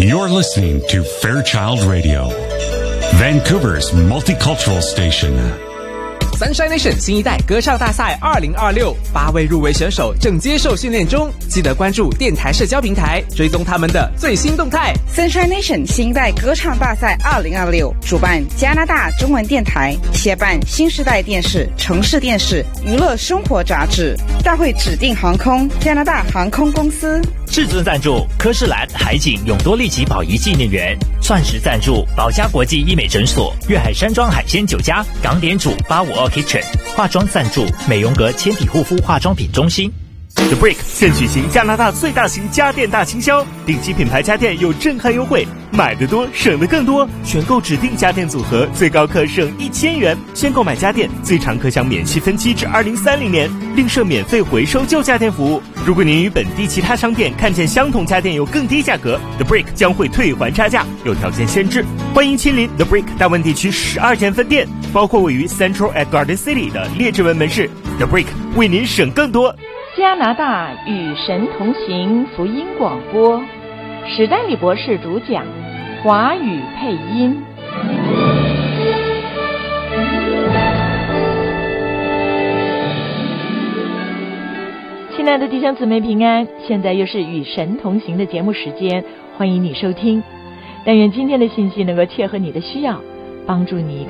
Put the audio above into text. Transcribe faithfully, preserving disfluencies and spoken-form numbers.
You're listening to Fairchild Radio, Vancouver's multicultural station.Sunshine Nation 新一代歌唱大赛二零二六，八位入围选手正接受训练中，记得关注电台社交平台，追踪他们的最新动态。 Sunshine Nation 新一代歌唱大赛二零二六，主办加拿大中文电台，协办新时代电视、城市电视、娱乐生活杂志，大会指定航空加拿大航空公司。 至尊赞助科士兰海景永多利奇宝仪纪念园，钻石赞助宝嘉国际医美诊所，粤海山庄海鲜酒家，港点主八五二 Kitchen， 化妆赞助美容阁纤体护肤化妆品中心。 The Brick 现举行加拿大最大型家电大倾销，顶级品牌家电有震撼优惠，买得多省得更多，选购指定家电组合最高可省一千元，先购买家电最长可享免息分期至二零三零年，另设免费回收旧家电服务。如果您与本地其他商店看见相同家电有更低价格， The Brick 将会退还差价，有条件限制。欢迎亲临 The Brick 大温地区十二间分店，包括位于 Central at Garden City 的列治文门市。 The Brick 为您省更多。 加拿大与神同行福音广播，史丹利博士主讲，华语配音。亲爱的弟兄姊妹平安，现在又是与神同行的节目时间，欢迎你收听。但愿今天的信息能够切合你的需要，帮助你